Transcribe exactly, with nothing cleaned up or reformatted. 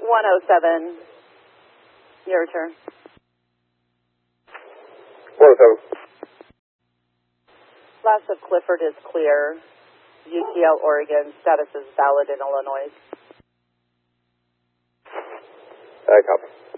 one oh seven, your return. one oh seven. Last of Clifford is clear. U T L Oregon, status is valid in Illinois. I copy.